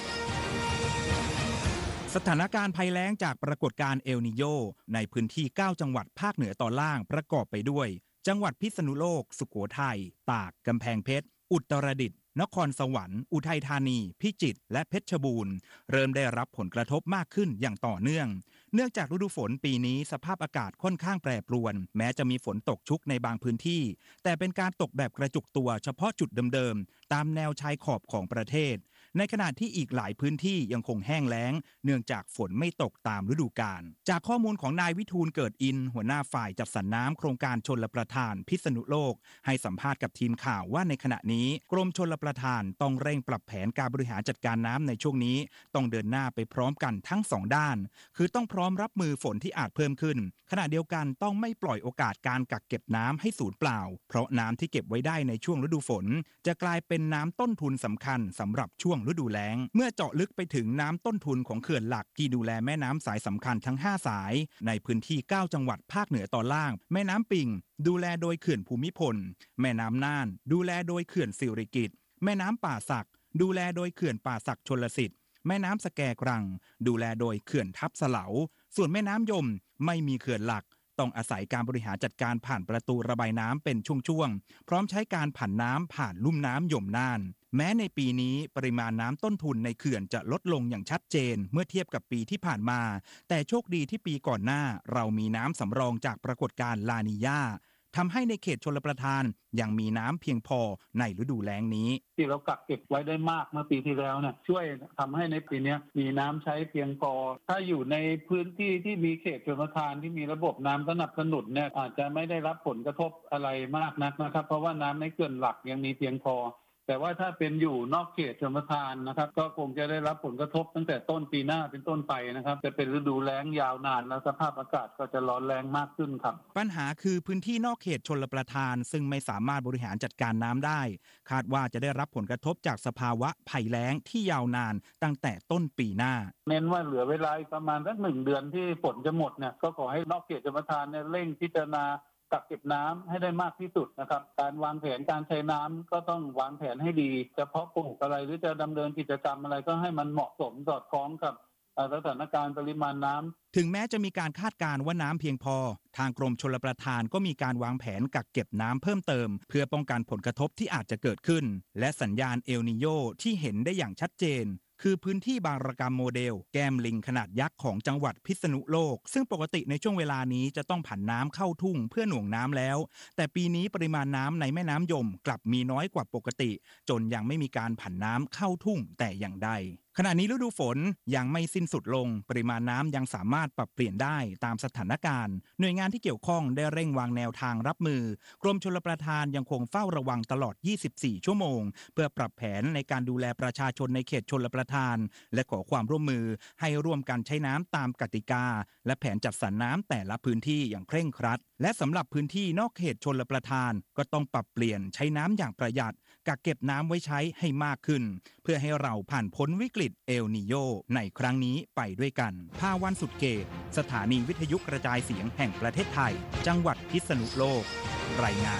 สถานการณ์ภัยแล้งจากปรากฏการณ์เอลนีโญในพื้นที่เก้าจังหวัดภาคเหนือตอนล่างประกอบไปด้วยจังหวัดพิษณุโลกสุโขทัยตากกำแพงเพชรอุตรดิตถ์นครสวรรค์อุทัยธานีพิจิตรและเพชรบูรณ์เริ่มได้รับผลกระทบมากขึ้นอย่างต่อเนื่องเนื่องจากฤดูฝนปีนี้สภาพอากาศค่อนข้างแปรปรวนแม้จะมีฝนตกชุกในบางพื้นที่แต่เป็นการตกแบบกระจุกตัวเฉพาะจุดเดิมๆตามแนวชายขอบของประเทศในขณะที่อีกหลายพื้นที่ยังคงแห้งแล้งเนื่องจากฝนไม่ตกตามฤดูกาลจากข้อมูลของนายวิทูลเกิดอินหัวหน้าฝ่ายจัดสรรน้ำโครงการชลประทานพิษณุโลกให้สัมภาษณ์กับทีมข่าวว่าในขณะนี้กรมชลประทานต้องเร่งปรับแผนการบริหารจัดการน้ำในช่วงนี้ต้องเดินหน้าไปพร้อมกันทั้งสองด้านคือต้องพร้อมรับมือฝนที่อาจเพิ่มขึ้นขณะเดียวกันต้องไม่ปล่อยโอกาสการกักเก็บน้ำให้สูญเปล่าเพราะน้ำที่เก็บไว้ได้ในช่วงฤดูฝนจะกลายเป็นน้ำต้นทุนสำคัญสำหรับช่วงฤดูแล้งเมื่อเจาะลึกไปถึงน้ำต้นทุนของเขื่อนหลักที่ดูแลแม่น้ำสายสำคัญทั้งห้าสายในพื้นที่เก้าจังหวัดภาคเหนือตอนล่างแม่น้ำปิงดูแลโดยเขื่อนภูมิพลแม่น้ำน่านดูแลโดยเขื่อนสิริกิติ์แม่น้ำป่าสักดูแลโดยเขื่อนป่าสักชลสิทธิ์แม่น้ำสแกกรังดูแลโดยเขื่อนทับเสลาส่วนแม่น้ำยมไม่มีเขื่อนหลักต้องอาศัยการบริหารจัดการผ่านประตูระบายน้ำเป็นช่วงๆพร้อมใช้การผันน้ำผ่านลุ่มน้ำยมน่านแม้ในปีนี้ปริมาณน้ำต้นทุนในเขื่อนจะลดลงอย่างชัดเจนเมื่อเทียบกับปีที่ผ่านมาแต่โชคดีที่ปีก่อนหน้าเรามีน้ำสำรองจากปรากฏการณ์ลานีญาทำให้ในเขตชลประทานยังมีน้ำเพียงพอในฤดูแล้งนี้ที่เรากักเก็บไว้ได้มากเมื่อปีที่แล้วเนี่ยช่วยทำให้ในปีนี้มีน้ำใช้เพียงพอถ้าอยู่ในพื้นที่ที่มีเขตชลประทานที่มีระบบน้ำสนับสนุนเนี่ยอาจจะไม่ได้รับผลกระทบอะไรมากนักนะครับเพราะว่าน้ำในเขื่อนหลักยังมีเพียงพอแต่ว่าถ้าเป็นอยู่นอกเขตชลประทานนะครับก็คงจะได้รับผลกระทบตั้งแต่ต้นปีหน้าเป็นต้นไปนะครับจะเป็นฤดูแล้งยาวนานและสภาพอากาศก็จะร้อนแรงมากขึ้นครับปัญหาคือพื้นที่นอกเขตชลประทานซึ่งไม่สามารถบริหารจัดการน้ำได้คาดว่าจะได้รับผลกระทบจากสภาวะภัยแล้งที่ยาวนานตั้งแต่ต้นปีหน้าเน้นว่าเหลือเวลาประมาณสักหนึ่งเดือนที่ฝนจะหมดเนี่ยก็ขอให้นอกเขตชลประทานเนี่ยเร่งพิจารณากักเก็บน้ำให้ได้มากที่สุดนะครับการวางแผนการใช้น้ำก็ต้องวางแผนให้ดีจะเพาะปลูกอะไรหรือจะดำเนินกิจกรรมอะไรก็ให้มันเหมาะสมสอดคล้องกับสถานการณ์ปริมาณน้ำถึงแม้จะมีการคาดการณ์ว่าน้ำเพียงพอทางกรมชลประทานก็มีการวางแผนกักเก็บน้ำเพิ่มเติมเพื่อป้องกันผลกระทบที่อาจจะเกิดขึ้นและสัญญาณเอลนีโญที่เห็นได้อย่างชัดเจนคือพื้นที่บางระกำโมเดลแก้มลิงขนาดยักษ์ของจังหวัดพิษณุโลกซึ่งปกติในช่วงเวลานี้จะต้องผันน้ำเข้าทุ่งเพื่อหน่วงน้ำแล้วแต่ปีนี้ปริมาณน้ำในแม่น้ำยมกลับมีน้อยกว่าปกติจนยังไม่มีการผันน้ำเข้าทุ่งแต่อย่างใดขณะนี้ฤดูฝนยังไม่สิ้นสุดลงปริมาณน้ำยังสามารถปรับเปลี่ยนได้ตามสถานการณ์หน่วยงานที่เกี่ยวข้องได้เร่งวางแนวทางรับมือกรมชลประทานยังคงเฝ้าระวังตลอดยี่สิบสี่ชั่วโมงเพื่อปรับแผนในการดูแลประชาชนในเขตชลประทานและขอความร่วมมือให้ร่วมกันใช้น้ำตามกติกาและแผนจัดสรรน้ำแต่ละพื้นที่อย่างเคร่งครัดและสำหรับพื้นที่นอกเขตชลประทานก็ต้องปรับเปลี่ยนใช้น้ำอย่างประหยัดกักเก็บน้ำไว้ใช้ให้มากขึ้นเพื่อให้เราผ่านพ้นวิกฤตเอลนีโญในครั้งนี้ไปด้วยกันภาวันสุดเกตสถานีวิทยุกระจายเสียงแห่งประเทศไทยจังหวัดพิษณุโลกรายงาน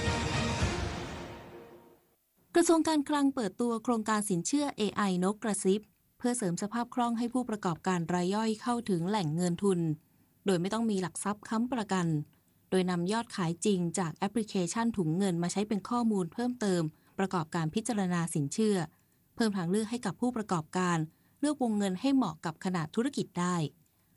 กระทรวงการคลังเปิดตัวโครงการสินเชื่อ เอ ไอ นกกระซิบเพื่อเสริมสภาพคล่องให้ผู้ประกอบการรายย่อยเข้าถึงแหล่งเงินทุนโดยไม่ต้องมีหลักทรัพย์ค้ำประกันโดยนำยอดขายจริงจากแอปพลิเคชันถุงเงินมาใช้เป็นข้อมูลเพิ่มเติมประกอบการพิจารณาสินเชื่อเพิ่มทางเลือกให้กับผู้ประกอบการเลือกวงเงินให้เหมาะกับขนาดธุรกิจได้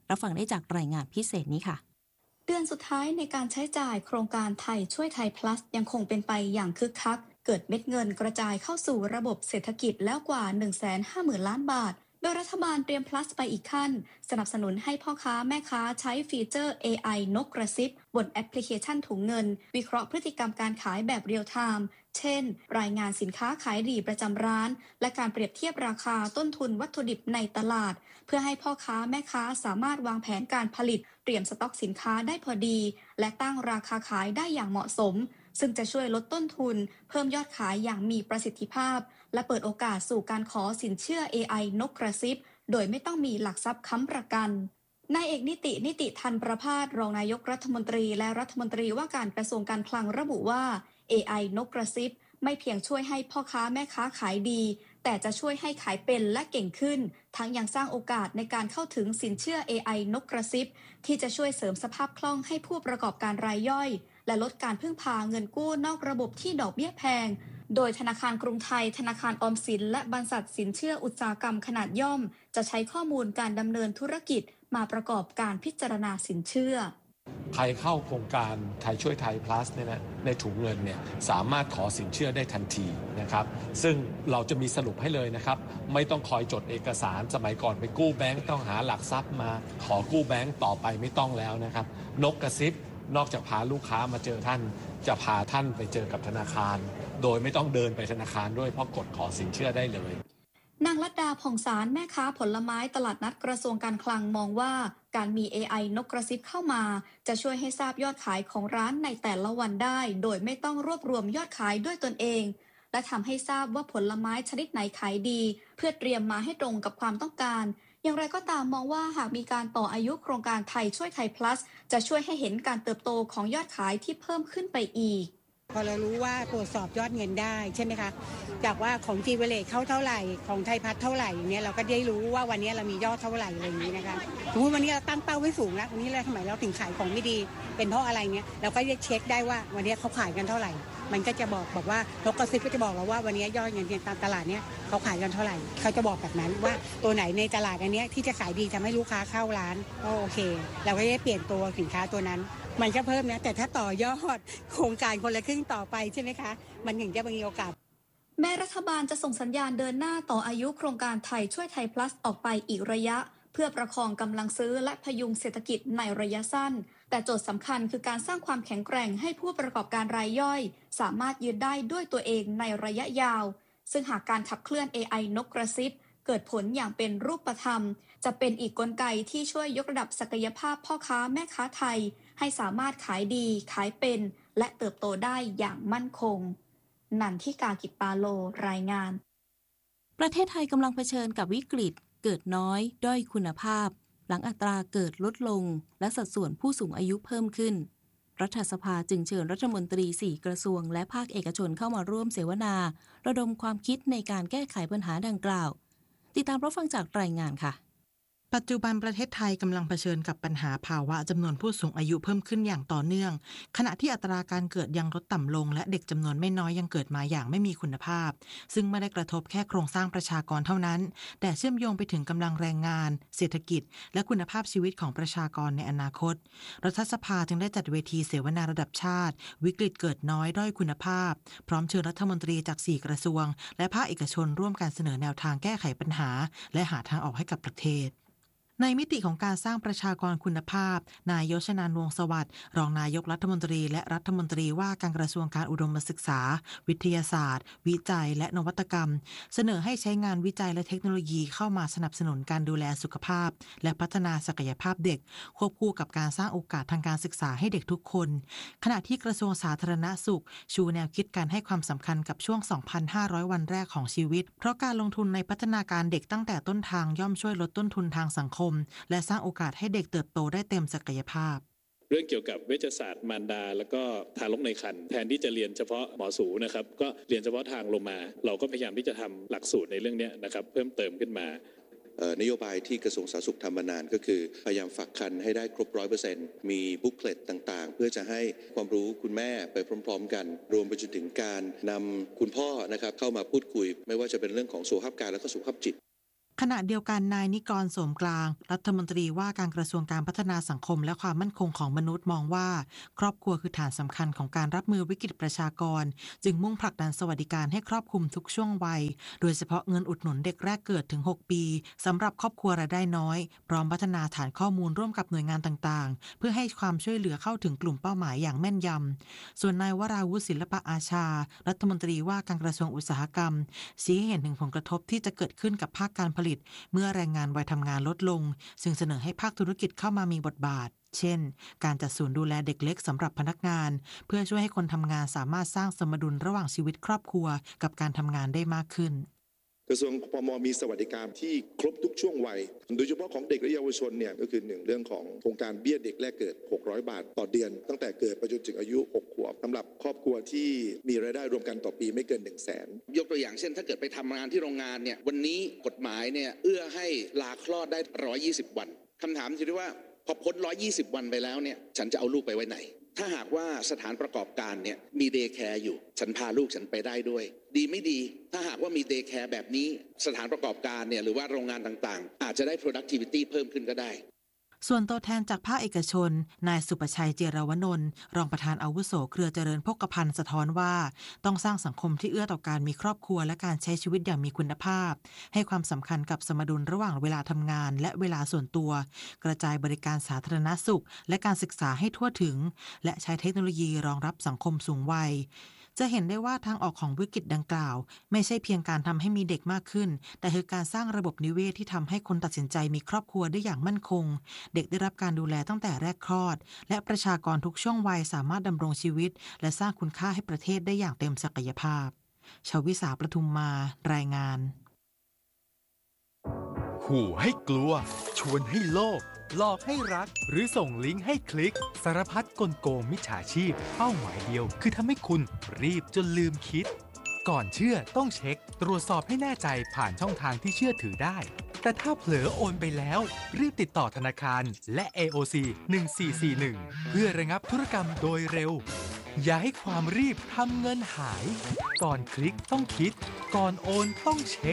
รับฟังได้จากรายงานพิเศษนี้ค่ะเดือนสุดท้ายในการใช้จ่ายโครงการไทยช่วยไทย plus ยังคงเป็นไปอย่างคึกคักเกิดเม็ดเงินกระจายเข้าสู่ระบบเศรษฐกิจแล้วกว่า หนึ่งแสนห้าหมื่น ล้านบาทโดยรัฐบาลเตรียม plus ไปอีกขั้นสนับสนุนให้พ่อค้าแม่ค้าใช้ฟีเจอร์ เอ ไอ นกกระซิบบนแอปพลิเคชันถุงเงินวิเคราะห์พฤติกรรมการขายแบบเรียลไทม์เช่นรายงานสินค้าขายดีประจำร้านและการเปรียบเทียบราคาต้นทุนวัตถุดิบในตลาดเพื่อให้พ่อค้าแม่ค้าสามารถวางแผนการผลิตเตรียมสต็อกสินค้าได้พอดีและตั้งราคาขายได้อย่างเหมาะสมซึ่งจะช่วยลดต้นทุนเพิ่มยอดขายอย่างมีประสิทธิภาพและเปิดโอกาสสู่การขอสินเชื่อ เอ ไอ นกกระซิบโดยไม่ต้องมีหลักทรัพย์ค้ำประกันนายเอกนิตินิติธันประภาสรองนายกรัฐมนตรีและรัฐมนตรีว่าการกระทรวงการคลังระบุว่า เอ ไอ นกกระซิบไม่เพียงช่วยให้พ่อค้าแม่ค้าขายดีแต่จะช่วยให้ขายเป็นและเก่งขึ้นทั้งยังสร้างโอกาสในการเข้าถึงสินเชื่อ เอ ไอ นกกระซิบที่จะช่วยเสริมสภาพคล่องให้ผู้ประกอบการรายย่อยและลดการพึ่งพาเงินกู้นอกระบบที่ดอกเบี้ยแพงโดยธนาคารกรุงไทยธนาคารออมสินและบรรษัทสินเชื่ออุตสาหกรรมขนาดย่อมจะใช้ข้อมูลการดำเนินธุรกิจมาประกอบการพิจารณาสินเชื่อใครเข้าโครงการไทยช่วยไทย plus เนี่ยนะในถุงเงินเนี่ยสามารถขอสินเชื่อได้ทันทีนะครับซึ่งเราจะมีสรุปให้เลยนะครับไม่ต้องคอยจดเอกสารสมัยก่อนไปกู้แบงก์ต้องหาหลักทรัพย์มาขอกู้แบงก์ต่อไปไม่ต้องแล้วนะครับนกกระซิบนอกจากพาลูกค้ามาเจอท่านจะพาท่านไปเจอกับธนาคารโดยไม่ต้องเดินไปธนาคารด้วยเพราะกดขอสินเชื่อได้เลยนางลัดดาผ่องสารแม่ค้าผลไม้ตลาดนัดกระทรวงการคลังมองว่าการมี เอ ไอ นกกระซิบเข้ามาจะช่วยให้ทราบยอดขายของร้านในแต่ละวันได้โดยไม่ต้องรวบรวมยอดขายด้วยตนเองและทำให้ทราบว่าผลไม้ชนิดไหนขายดีเพื่อเตรียมมาให้ตรงกับความต้องการอย่างไรก็ตามมองว่าหากมีการต่ออายุโครงการไทยช่วยไทย plus จะช่วยให้เห็นการเติบโตของยอดขายที่เพิ่มขึ้นไปอีกพอเรารู้ว่าตรวจสอบยอดเงินได้ใช่ไหมคะจากว่าของจีเวเลตเข้าเท่าไหร่ของไทยพัฒน์เท่าไหร่อย่างเงี้ยเราก็ได้รู้ว่าวันนี้เรามียอดเท่าไหร่อะไรอย่างนี้นะคะสมมติวันนี้เราตั้งเป้าไว้สูงแล้ววันนี้เราทำไมเราถึงขายของไม่ดีเป็นเพราะอะไรเงี้ยเราก็จะเช็คได้ว่าวันนี้เขาขายกันเท่าไหร่มันก็จะบอกบอกว่านกกระซิบก็จะบอกเราว่าวันนี้ยอดเงินตามตลาดเนี้ยเขาขายกันเท่าไหร่เขาจะบอกแบบนั้นว่าตัวไหนในตลาดอันนี้ที่จะขายดีทำให้ลูกค้าเข้าร้านก็โอเคเราก็จะเปลี่ยนตัวสินค้าตัวนั้นมันก็เพิ่มนะแต่ถ้าต่อยอดโครงการคนละครึ่งต่อไปใช่ไหมคะมันถึงจะมีโอกาสแม้รัฐบาลจะส่งสัญญาณเดินหน้าต่ออายุโครงการไทยช่วยไทย plus ออกไปอีกระยะเพื่อประคองกำลังซื้อและพยุงเศรษฐกิจในระยะสั้นแต่โจทย์สำคัญคือการสร้างความแข็งแกร่งให้ผู้ประกอบการรายย่อยสามารถยืนได้ด้วยตัวเองในระยะยาวซึ่งหากการขับเคลื่อน เอ ไอ นกกระซิบเกิดผลอย่างเป็นรูปธรรมจะเป็นอีกกลไกที่ช่วยยกระดับศักยภาพพ่อค้าแม่ค้าไทยให้สามารถขายดีขายเป็นและเติบโตได้อย่างมั่นคงนันทิกากิปปาโลรายงานประเทศไทยกำลังเผชิญกับวิกฤตเกิดน้อยด้อยคุณภาพหลังอัตราเกิดลดลงและสัดส่วนผู้สูงอายุเพิ่มขึ้นรัฐสภาจึงเชิญรัฐมนตรีสี่กระทรวงและภาคเอกชนเข้ามาร่วมเสวนาระดมความคิดในการแก้ไขปัญหาดังกล่าวติดตามรับฟังจากรายงานค่ะปัจจุบันประเทศไทยกำลังเผชิญกับปัญหาภาวะจำนวนผู้สูงอายุเพิ่มขึ้นอย่างต่อเนื่องขณะที่อัตราการเกิดยังลดต่ำลงและเด็กจำนวนไม่น้อยยังเกิดมาอย่างไม่มีคุณภาพซึ่งไม่ได้กระทบแค่โครงสร้างประชากรเท่านั้นแต่เชื่อมโยงไปถึงกำลังแรงงานเศรษฐกิจและคุณภาพชีวิตของประชากรในอนาคตรัฐสภาจึงได้จัดเวทีเสวนาระดับชาติวิกฤตเกิดน้อยด้อยคุณภาพพร้อมเชิญรัฐมนตรีจากสี่กระทรวงและภาคเอกชนร่วมกันเสนอแนวทางแก้ไขปัญหาและหาทางออกให้กับประเทศในมิติของการสร้างประชากรคุณภาพนายยศนันท์ วงศ์สวัสดิ์รองนายกรัฐมนตรีและรัฐมนตรีว่าการกระทรวงการอุดมศึกษาวิทยาศาสตร์วิจัยและนวัตกรรมเสนอให้ใช้งานวิจัยและเทคโนโลยีเข้ามาสนับสนุนการดูแลสุขภาพและพัฒนาศักยภาพเด็กควบคู่กับการสร้างโอกาสทางการศึกษาให้เด็กทุกคนขณะที่กระทรวงสาธารณสุขชูแนวคิดการให้ความสำคัญกับช่วง สองพันห้าร้อย วันแรกของชีวิตเพราะการลงทุนในพัฒนาการเด็กตั้งแต่ต้นทางย่อมช่วยลดต้นทุนทางสังคมและสร้างโอกาสให้เด็กเติบโตได้เต็มศักยภาพเรื่องเกี่ยวกับเวชศาสตร์มารดาแล้วก็ทารกในครรภ์แทนที่จะเรียนเฉพาะหมอสูนะครับก็เรียนเฉพาะทางลงมาเราก็พยายามที่จะทำหลักสูตรในเรื่องนี้นะครับเพิ่มเติมขึ้นมานโยบายที่กระทรวงสาธารณสุขทำมานานก็คือพยายามฝากครรภ์ให้ได้ครบ ร้อยเปอร์เซ็นต์ มีบุ๊กเลตต่างๆเพื่อจะให้ความรู้คุณแม่ไปพร้อมๆกันรวมไปจนถึงการนำคุณพ่อนะครับเข้ามาพูดคุยไม่ว่าจะเป็นเรื่องของสุขภาพกายและก็สุขภาพจิตขณะเดียวกันนายนิกรโสมกลางรัฐมนตรีว่าการกระทรวงการพัฒนาสังคมและความมั่นคงของมนุษย์มองว่าครอบครัวคือฐานสำคัญของการรับมือวิกฤตประชากรจึงมุ่งผลักดันสวัสดิการให้ครอบคลุมทุกช่วงวัยโดยเฉพาะเงินอุดหนุนเด็กแรกเกิดถึงหกปีสำหรับครอบครัวรายได้น้อยพร้อมพัฒนาฐานข้อมูลร่วมกับหน่วยงานต่างๆเพื่อให้ความช่วยเหลือเข้าถึงกลุ่มเป้าหมายอย่างแม่นยำส่วนนายวราวุฒิศิลปะอาชารัฐมนตรีว่าการกระทรวงอุตสาหกรรมชี้ให้เห็นถึงผลกระทบที่จะเกิดขึ้นกับภาคการผลิตเมื่อแรงงานวัยทำงานลดลงซึ่งเสนอให้ภาคธุรกิจเข้ามามีบทบาทเช่นการจัดศูนย์ดูแลเด็กเล็กสำหรับพนักงานเพื่อช่วยให้คนทำงานสามารถสร้างสมดุลระหว่างชีวิตครอบครัวกับการทำงานได้มากขึ้นกระทรวงพม.มีสวัสดิการที่ครบทุกช่วงวัยโดยเฉพาะของเด็กและเยาวชนเนี่ยก็คือหนึ่งเรื่องของโครงการเบี้ยเด็กแรกเกิดหกร้อยบาทต่อเดือนตั้งแต่เกิดไปจนถึงอายุหกขวบสำหรับครอบครัวที่มีรายได้รวมกันต่อปีไม่เกิน หนึ่งแสนยกตัวอย่างเช่นถ้าเกิดไปทำงานที่โรงงานเนี่ยวันนี้กฎหมายเนี่ยเอื้อให้ลาคลอดได้หนึ่งร้อยยี่สิบวันคำถามคือว่าพอพ้นหนึ่งร้อยยี่สิบวันไปแล้วเนี่ยฉันจะเอาลูกไปไว้ไหนถ้าหากว่าสถานประกอบการเนี่ยมีเดย์แคร์อยู่ฉันพาลูกฉันไปได้ด้วยดีไม่ดีถ้าหากว่ามีเดย์แคร์แบบนี้สถานประกอบการเนี่ยหรือว่าโรงงานต่างๆอาจจะได้ productivity เพิ่มขึ้นก็ได้ส่วนตัวแทนจากภาคเอกชนนายสุประชัยเจรวนนท์รองประธานอาวุโสเครือเจริญโภคภัณฑ์สะท้อนว่าต้องสร้างสังคมที่เอื้อต่อการมีครอบครัวและการใช้ชีวิตอย่างมีคุณภาพให้ความสำคัญกับสมดุลระหว่างเวลาทำงานและเวลาส่วนตัวกระจายบริการสาธารณสุขและการศึกษาให้ทั่วถึงและใช้เทคโนโลยีรองรับสังคมสูงวัยจะเห็นได้ว่าทางออกของวิกฤตดังกล่าวไม่ใช่เพียงการทำให้มีเด็กมากขึ้นแต่คือการสร้างระบบนิเวศที่ทำให้คนตัดสินใจมีครอบครัวได้อย่างมั่นคงเด็กได้รับการดูแลตั้งแต่แรกคลอดและประชากรทุกช่วงวัยสามารถดำรงชีวิตและสร้างคุณค่าให้ประเทศได้อย่างเต็มศักยภาพชวิสาประทุมมารายงานขู่ให้กลัวชวนให้โลภหลอกให้รักหรือส่งลิงก์ให้คลิกสารพัดกลโกงมิจฉาชีพเป้าหมายเดียวคือทำให้คุณรีบจนลืมคิดก่อนเชื่อต้องเช็คตรวจสอบให้แน่ใจผ่านช่องทางที่เชื่อถือได้แต่ถ้าเผลอโอนไปแล้วรีบติดต่อธนาคารและ เอ โอ ซี หนึ่งสี่สี่หนึ่งเพื่อระงับธุรกรรมโดยเร็วอย่าให้ความรีบทำเงินหายก่อนคลิกต้องคิดก่อนโอนต้องเช็ค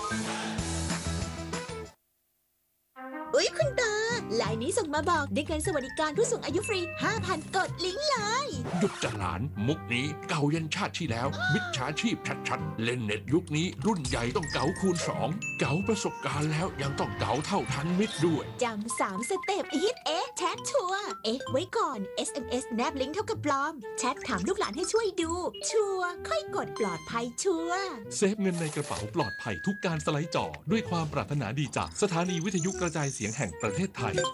อุ๊ยคุณตาไลน์นี้ส่งมาบอกได้เงินสวัสดิการผู้สูงอายุฟรี ห้าพัน กดลิงก์เลยหยุดจะหลานมุกนี้เก่ายันชาติที่แล้วมิจฉาชีพชัดๆเล่นเน็ตยุคนี้รุ่นใหญ่ต้องเก๋าคูณสองเก๋าประสบการณ์แล้วยังต้องเก๋าเท่าทันมิตรด้วยจำสามสเต็ปฮิตเอ๊ะแชทชัวร์เอ๊ะไว้ก่อน เอส เอ็ม เอส แนบลิงก์เท่ากับปลอมแชทถามลูกหลานให้ช่วยดูชัวร์ค่อยกดปลอดภัยชัวร์เซฟเงินในกระเป๋าปลอดภัยทุกการสไลด์จอด้วยความปรารถนาดีจากสถานีวิทยุกระจายเสียงแห่งประเทศไทย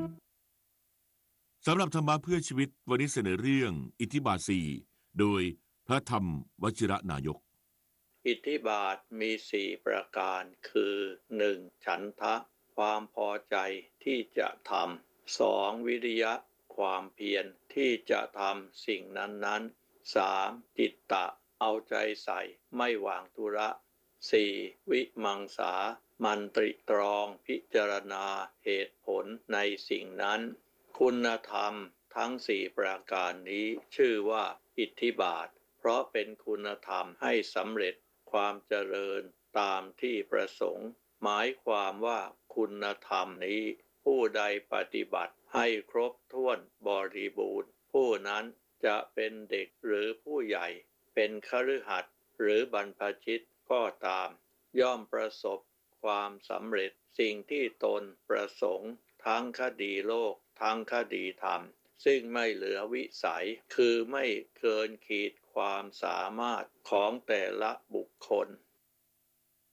สำหรับธรรมะเพื่อชีวิตวันนี้เสนอเรื่องอิทธิบาทสี่โดยพระธรรมวชิระนายกอิทธิบาทมีสี่ประการคือหนึ่งฉันทะความพอใจที่จะทำสองวิริยะความเพียรที่จะทำสิ่งนั้นๆสามจิตตะเอาใจใส่ไม่วางธุระสี่วิมังสามันตริตรองพิจารณาเหตุผลในสิ่งนั้นคุณธรรมทั้งสี่ประการนี้ชื่อว่าอิทธิบาทเพราะเป็นคุณธรรมให้สำเร็จความเจริญตามที่ประสงค์หมายความว่าคุณธรรมนี้ผู้ใดปฏิบัติให้ครบถ้วนบริบูรณ์ผู้นั้นจะเป็นเด็กหรือผู้ใหญ่เป็นคฤหัสถ์หรือบรรพชิตก็ตามย่อมประสบความสำเร็จสิ่งที่ตนประสงค์ทั้งคดีโลกทั้งคดีธรรมซึ่งไม่เหลือวิสัยคือไม่เกินขีดความสามารถของแต่ละบุคคล